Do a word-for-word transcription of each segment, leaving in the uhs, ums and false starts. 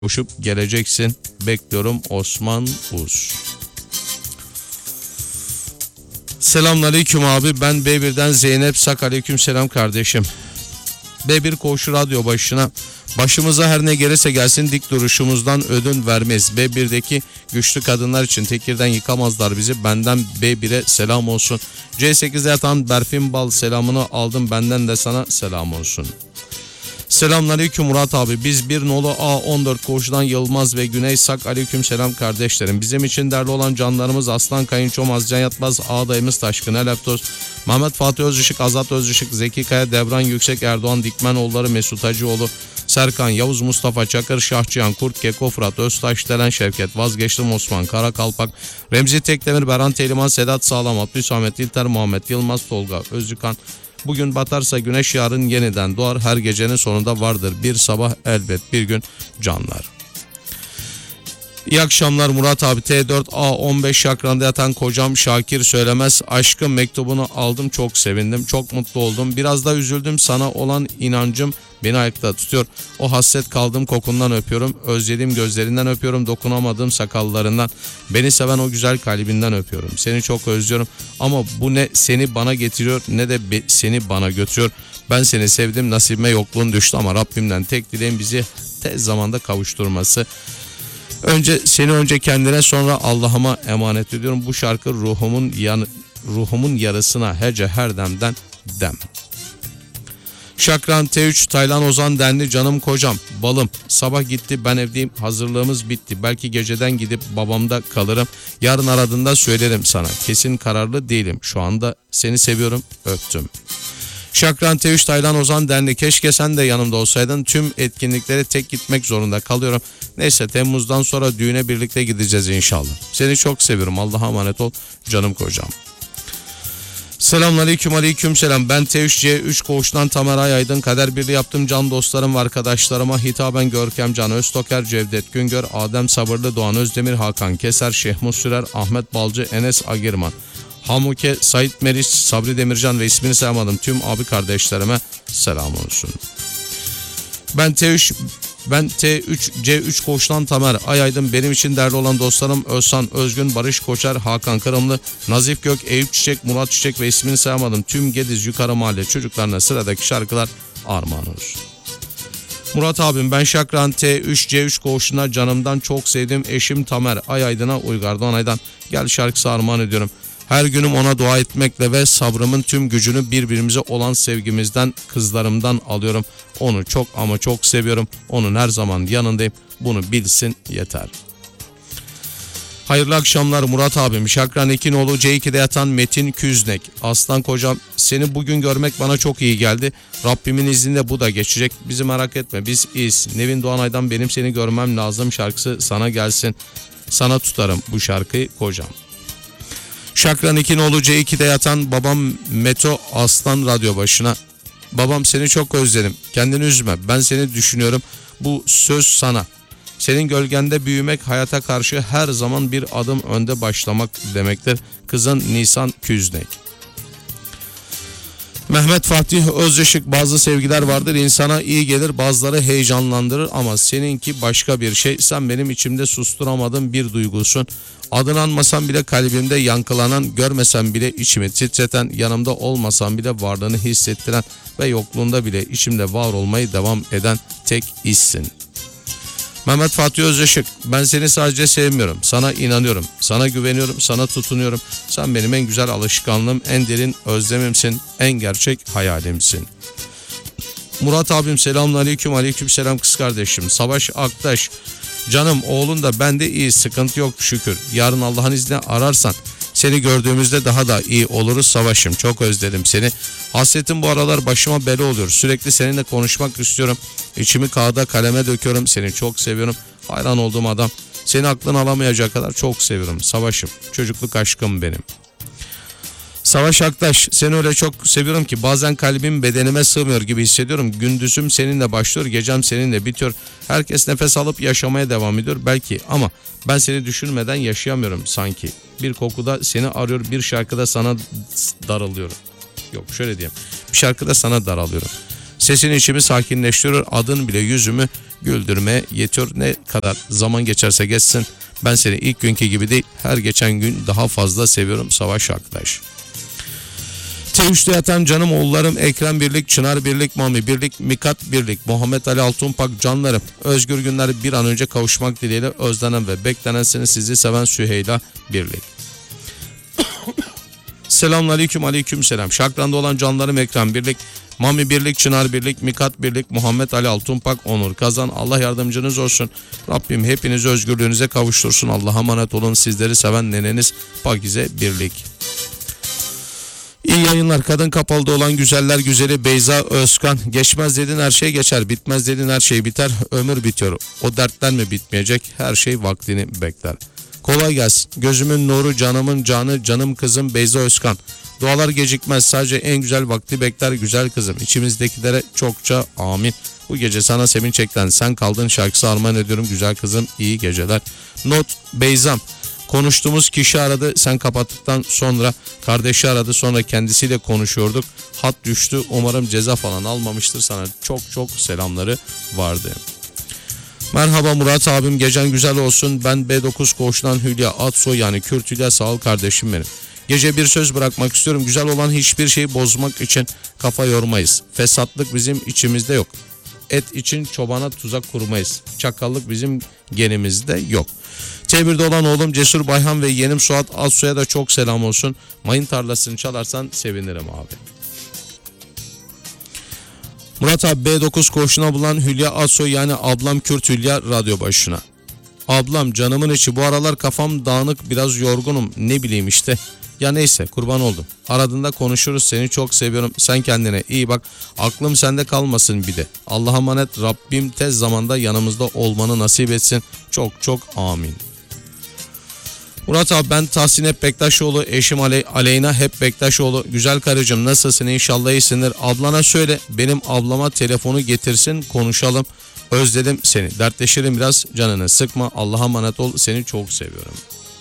koşup geleceksin. Bekliyorum Osman Uz. Selamünaleyküm abi. Ben B bir'den Zeynep Sak. Aleyküm selam kardeşim. B bir koğuşu radyo başına. Başımıza her ne gelirse gelsin dik duruşumuzdan ödün vermeyiz. B bir'deki güçlü kadınlar için Tekir'den yıkamazlar bizi. Benden B bir'e selam olsun. C sekizde yatan Berfin Bal selamını aldım. Benden de sana selam olsun. Selamünaleyküm Murat abi. Biz bir nolu A on dört koğuşudan Yılmaz ve Güney Sak. Aleyküm selam kardeşlerim. Bizim için değerli olan canlarımız Aslan Kayınçom, Azcan Yatmaz, Ağdayımız Taşkın Eleptoz, Mehmet Fatih Özışık, Azat Özışık, Zeki Kaya, Devran Yüksek, Erdoğan Dikmenoğulları, Mesut Hacıoğlu, Serkan, Yavuz Mustafa Çakır, Şahçıyan, Kurt, Keko, Fırat, Öztaş, Delen, Şevket, Vazgeçtim, Osman, Karakalpak, Remzi Tekdemir, Beran Teliman, Sedat Sağlam, Abdülsamet İlter, Muhammed Yılmaz, Tolga Özcükan. Bugün batarsa güneş yarın yeniden doğar, her gecenin sonunda vardır bir sabah elbet bir gün canlar. İyi akşamlar Murat abi. T dört A on beş şakranda yatan kocam Şakir Söylemez. Aşkım mektubunu aldım, çok sevindim, çok mutlu oldum. Biraz da üzüldüm, sana olan inancım beni ayakta tutuyor. O hasret kaldım kokundan öpüyorum. Özlediğim gözlerinden öpüyorum. Dokunamadığım sakallarından. Beni seven o güzel kalbinden öpüyorum. Seni çok özlüyorum. Ama bu ne seni bana getiriyor ne de be, seni bana götürüyor. Ben seni sevdim, nasibime yokluğun düştü ama Rabbimden tek dileğim bizi tez zamanda kavuşturması. Önce seni önce kendine sonra Allah'ıma emanet ediyorum. Bu şarkı ruhumun yan, ruhumun yarısına hece her demden dem. Şakran T üç Taylan Ozan Denli canım kocam balım sabah gitti ben evdeyim hazırlığımız bitti belki geceden gidip babamda kalırım yarın aradığında söylerim sana kesin kararlı değilim şu anda seni seviyorum öptüm. Şakran T üç Taylan Ozan Denli keşke sen de yanımda olsaydın tüm etkinliklere tek gitmek zorunda kalıyorum. Neyse Temmuz'dan sonra düğüne birlikte gideceğiz inşallah. Seni çok seviyorum Allah'a emanet ol canım kocam. Selamünaleyküm aleyküm selam. Ben T üç C üç koğuştan Tamer Ayaydın. Kader birliği yaptım can dostlarım ve arkadaşlarıma hitaben Görkem Can Öztoker, Cevdet Güngör, Adem Sabırlı, Doğan Özdemir, Hakan Keser, Şehmus Sürer, Ahmet Balcı, Enes Agirman, Hamuke, Sait Meriç, Sabri Demircan ve ismini sayamadım tüm abi kardeşlerime selam olsun. Ben T üç Ben T üç C üç koğuştan Tamer Ayaydın. Benim için değerli olan dostlarım Özhan Özgün, Barış Koçer, Hakan Kırımlı, Nazif Gök, Eyüp Çiçek, Murat Çiçek ve ismini sayamadım tüm Gediz Yukarı Mahalle çocuklarına sıradaki şarkılar armağan olsun. Murat abim ben Şakran T üç C üç koğuşuna canımdan çok sevdiğim eşim Tamer Ayaydın'a Uygar Doğanay'dan gel şarkısı armağan ediyorum. Her günüm ona dua etmekle ve sabrımın tüm gücünü birbirimize olan sevgimizden, kızlarımdan alıyorum. Onu çok ama çok seviyorum. Onun her zaman yanındayım. Bunu bilsin yeter. Hayırlı akşamlar Murat abim. Şakran Ekinoğlu C iki'de yatan Metin Küznek. Aslan kocam seni bugün görmek bana çok iyi geldi. Rabbimin izniyle bu da geçecek. Bizi merak etme biz iyiyiz. Nevin Doğanay'dan benim seni görmem lazım şarkısı sana gelsin. Sana tutarım bu şarkıyı kocam. Şakran İkinoğlu C iki'de yatan babam Meto Aslan radyo başına. Babam seni çok özledim. Kendini üzme. Ben seni düşünüyorum. Bu söz sana. Senin gölgende büyümek hayata karşı her zaman bir adım önde başlamak demektir. Kızın Nisan Küznek. Mehmet Fatih Özışık bazı sevgiler vardır insana iyi gelir bazıları heyecanlandırır ama seninki başka bir şey. Sen benim içimde susturamadığım bir duygusun. Adını anmasam bile kalbimde yankılanan, görmesem bile içimi titreten, yanımda olmasam bile varlığını hissettiren ve yokluğunda bile içimde var olmayı devam eden tek hissin. Mehmet Fatih Özışık ben seni sadece sevmiyorum, sana inanıyorum, sana güveniyorum, sana tutunuyorum. Sen benim en güzel alışkanlığım, en derin özlemimsin, en gerçek hayalimsin. Murat abim selamünaleyküm aleyküm selam kız kardeşim. Savaş Aktaş canım oğlun da ben de iyi sıkıntı yok şükür. Yarın Allah'ın izniyle ararsan seni gördüğümüzde daha da iyi oluruz Savaş'ım. Çok özledim seni. Hasretim bu aralar başıma bela oluyor. Sürekli seninle konuşmak istiyorum. İçimi kağıda kaleme döküyorum. Seni çok seviyorum. Hayran olduğum adam. Seni aklın alamayacak kadar çok seviyorum Savaş'ım. Çocukluk aşkım benim. Savaş Aktaş seni öyle çok seviyorum ki bazen kalbim bedenime sığmıyor gibi hissediyorum. Gündüzüm seninle başlıyor, gecem seninle bitiyor. Herkes nefes alıp yaşamaya devam ediyor belki ama ben seni düşünmeden yaşayamıyorum sanki. Bir kokuda seni arıyor, bir şarkıda sana daralıyorum. Yok şöyle diyeyim, bir şarkıda sana daralıyorum. Sesin içimi sakinleştiriyor. Adın bile yüzümü güldürmeye yetiyor. Ne kadar zaman geçerse geçsin ben seni ilk günkü gibi değil her geçen gün daha fazla seviyorum Savaş arkadaş. T üç'te yatan canım oğullarım Ekrem Birlik, Çınar Birlik, Mami Birlik, Mikat Birlik, Muhammed Ali Altunpak canlarım. Özgür günler bir an önce kavuşmak dileğiyle özlenen ve beklenen seni sizi seven Süheyla Birlik. Selamünaleyküm, aleyküm selam. Şakran'da olan canlarım Ekrem Birlik, Mami Birlik, Çınar Birlik, Mikat Birlik, Muhammed Ali Altunpak, Onur Kazan. Allah yardımcınız olsun. Rabbim hepinizi özgürlüğünüze kavuştursun. Allah'a emanet olun. Sizleri seven neneniz Pakize Birlik. İyi yayınlar. Kadın kapalıda olan güzeller güzeli Beyza Özkan. Geçmez dedin her şey geçer. Bitmez dedin her şey biter. Ömür bitiyor. O dertler mi bitmeyecek? Her şey vaktini bekler. Kolay gelsin. Gözümün nuru, canımın canı, canım kızım Beyza Özkan. Dualar gecikmez. Sadece en güzel vakti bekler güzel kızım. İçimizdekilere çokça amin. Bu gece sana sevinç eklen. Sen kaldın şarkısı armağan ediyorum güzel kızım. İyi geceler. Not Beyzam. Konuştuğumuz kişi aradı. Sen kapattıktan sonra kardeşi aradı. Sonra kendisiyle konuşuyorduk. Hat düştü. Umarım ceza falan almamıştır. Sana çok çok selamları vardı. Merhaba Murat abim, gecen güzel olsun. Ben B dokuz koğuşundan Hülya Atsoy yani Kürt Hülya, sağ ol kardeşim benim. Gece bir söz bırakmak istiyorum. Güzel olan hiçbir şeyi bozmak için kafa yormayız. Fesatlık bizim içimizde yok. Et için çobana tuzak kurmayız. Çakallık bizim genimizde yok. T bir'de olan oğlum Cesur Bayhan ve yeğenim Suat Atsoy'a da çok selam olsun. Mayın tarlasını çalarsan sevinirim abi. Murat abi, B dokuz koğuşuna bulan Hülya Atsoy yani ablam Kürt Hülya radyo başına. Ablam canımın içi, bu aralar kafam dağınık, biraz yorgunum, ne bileyim işte. Ya neyse, kurban oldum. Aradığında konuşuruz, seni çok seviyorum. Sen kendine iyi bak. Aklım sende kalmasın bir de. Allah'a emanet, Rabbim tez zamanda yanımızda olmanı nasip etsin. Çok çok amin. Murat abi, ben Tahsin Hep Bektaşoğlu, eşim Ale Aleyna Hep Bektaşoğlu. Güzel karıcığım, nasılsın? İnşallah iyisindir. Ablana söyle benim ablama telefonu getirsin, konuşalım. Özledim seni. Dertleşelim biraz, canını sıkma. Allah'a emanet ol. Seni çok seviyorum.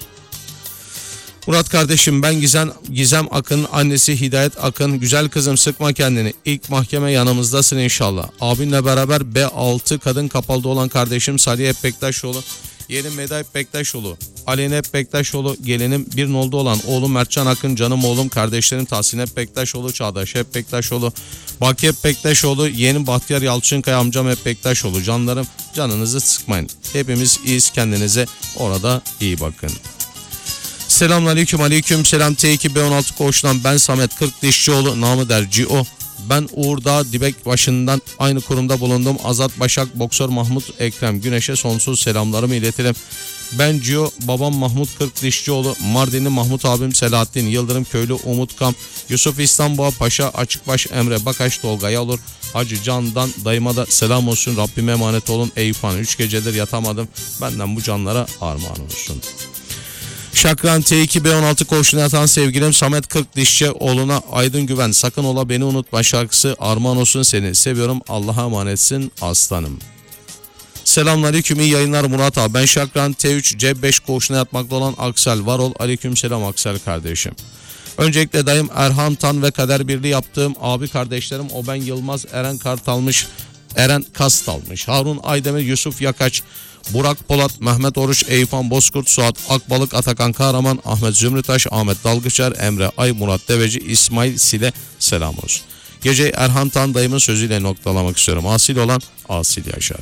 Murat kardeşim, ben Gizem, Gizem Akın'ın annesi Hidayet Akın. Güzel kızım, sıkma kendini. İlk mahkeme yanımızdasın inşallah. Abinle beraber B altı kadın kapalıda olan kardeşim Salih Hep Bektaşoğlu. Yeğenim Meda Hep Bektaşoğlu. Aleyna Hep Bektaşoğlu. Gelinim bir nolda olan oğlum Mertcan Akın. Canım oğlum. Kardeşlerim Tahsin Hep Bektaşoğlu. Çağdaş Hep Bektaşoğlu. Baki Hep Bektaşoğlu. Yeğenim Bahtiyar Yalçınkaya, amcam Hep Bektaşoğlu. Canlarım, canınızı sıkmayın. Hepimiz iyiyiz, kendinize orada iyi bakın. Selamünaleyküm, aleyküm selam. T iki B on altı koğuşundan ben Samet Kırk Dişçioğlu, namı der C O. Ben Uğur Dağ Dibek başından aynı kurumda bulundum. Azat Başak, Boksör Mahmut Ekrem Güneş'e sonsuz selamlarımı iletelim. Ben Cio, babam Mahmut Kırk Dişçioğlu, Mardinli Mahmut abim Selahattin Yıldırım Köylü, Umut Kam, Yusuf İstanbul Paşa, Açıkbaş Emre Bakaş, Tolga Yalur, Hacı Can'dan dayıma da selam olsun. Rabbime emanet olun. Eyüphan, üç gecedir yatamadım. Benden bu canlara armağan olsun. Şakran T iki B on altı koğuşuna yatan sevgilim Samet Kırk Dişçi oğluna Aydın Güven, sakın ola beni unutma şarkısı armağan olsun, seni seviyorum, Allah'a emanetsin aslanım. Selamünaleyküm, iyi yayınlar Murat abi. Ben Şakran T üç C beş koğuşuna yatmakta olan Aksel Varol. Aleyküm selam Aksel kardeşim. Öncelikle dayım Erhan Tan ve kader birliği yaptığım abi kardeşlerim Oben Yılmaz, Eren Kartalmış, Eren Kastalmış, Harun Aydemir, Yusuf Yakaç, Burak Polat, Mehmet Oruç, Eyüphan Bozkurt, Suat Akbalık, Atakan Kahraman, Ahmet Zümrütaş, Ahmet Dalgıçer, Emre Ay, Murat Deveci, İsmail Sile selam olsun. Geceyi Erhan Tan dayımın sözüyle noktalamak istiyorum. Asil olan Asil yaşar.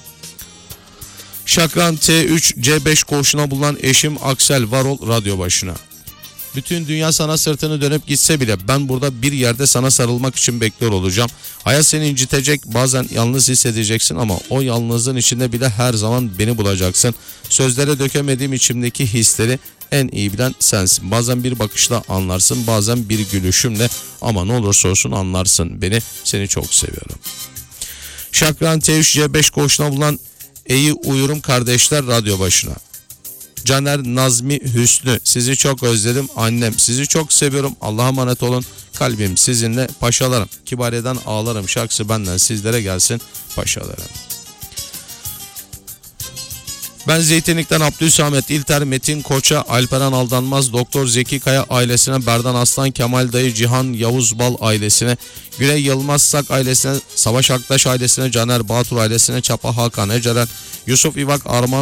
Şakran T üç C beş koğuşuna bulunan eşim Aksel Varol radyo başına. Bütün dünya sana sırtını dönüp gitse bile ben burada bir yerde sana sarılmak için bekliyor olacağım. Hayat seni incitecek, bazen yalnız hissedeceksin ama o yalnızlığın içinde bile her zaman beni bulacaksın. Sözlere dökemediğim içimdeki hisleri en iyi bilen sensin. Bazen bir bakışla anlarsın, bazen bir gülüşümle, ama ne olursa olsun anlarsın beni. Seni çok seviyorum. Şakran T üç C beş koğuşuna bulunan İyi uyurum kardeşler radyo başına. Caner Nazmi Hüsnü, sizi çok özledim annem, sizi çok seviyorum, Allah'a emanet olun, kalbim sizinle paşalarım, Kibariye'den ağlarım şarkısı benden sizlere gelsin paşalarım. Ben Zeytinlik'ten Abdülsamet İlter, Metin Koç'a, Alperen Aldanmaz, Doktor Zeki Kaya ailesine, Berdan Aslan, Kemal Dayı, Cihan Yavuz Bal ailesine, Güney Yılmaz Sak ailesine, Savaş Aktaş ailesine, Caner Batur ailesine, Çapa Hakan Eceren, Yusuf İvak, Arman